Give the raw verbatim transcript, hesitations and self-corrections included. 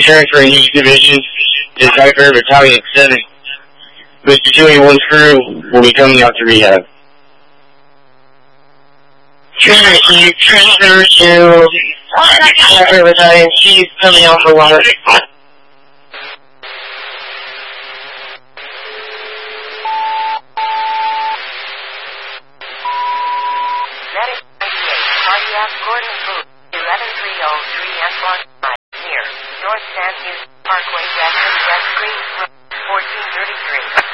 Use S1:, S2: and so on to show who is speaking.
S1: transferring each division to Cypher Battalion seven. Mister twenty-one's crew will be coming out to rehab. Transfer, transfer to Cypher Battalion, she's coming out for water.
S2: Cardiac Gordon Booth, eleven three oh three S one near North San Hughes Parkway, West and West Green, fourteen thirty-three.